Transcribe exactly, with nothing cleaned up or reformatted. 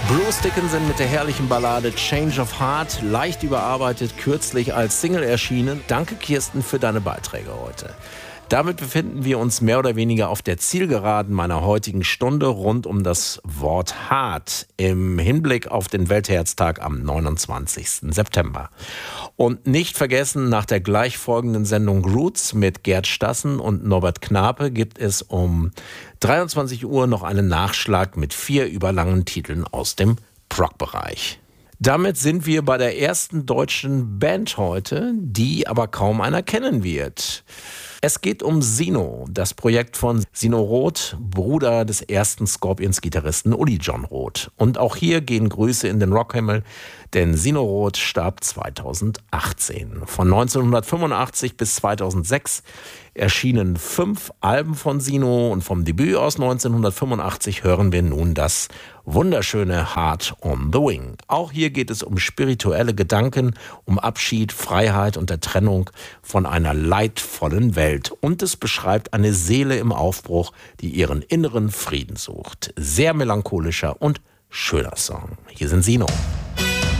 Bruce Dickinson mit der herrlichen Ballade Change of Heart, leicht überarbeitet, kürzlich als Single erschienen. Danke, Kirsten, für deine Beiträge heute. Damit befinden wir uns mehr oder weniger auf der Zielgeraden meiner heutigen Stunde rund um das Wort hart im Hinblick auf den Weltherztag am neunundzwanzigsten September. Und nicht vergessen, nach der gleich folgenden Sendung Roots mit Gerd Stassen und Norbert Knape gibt es um dreiundzwanzig Uhr noch einen Nachschlag mit vier überlangen Titeln aus dem Prog-Bereich. Damit sind wir bei der ersten deutschen Band heute, die aber kaum einer kennen wird. Es geht um Sino, das Projekt von Sino Roth, Bruder des ersten Scorpions-Gitarristen Uli John Roth. Und auch hier gehen Grüße in den Rockhimmel, denn Sino Roth starb zweitausendachtzehn. Von neunzehnhundertfünfundachtzig bis zweitausendsechs erschienen fünf Alben von Sino und vom Debüt aus neunzehnhundertfünfundachtzig hören wir nun das wunderschöne Heart on the Wing. Auch hier geht es um spirituelle Gedanken, um Abschied, Freiheit und der Trennung von einer leidvollen Welt. Und es beschreibt eine Seele im Aufbruch, die ihren inneren Frieden sucht. Sehr melancholischer und schöner Song. Hier sind Sino.